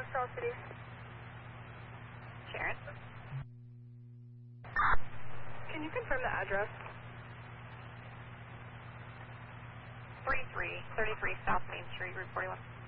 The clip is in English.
Salt City. Sharon? Can you confirm the address? 3333 South Main Street, Route 41.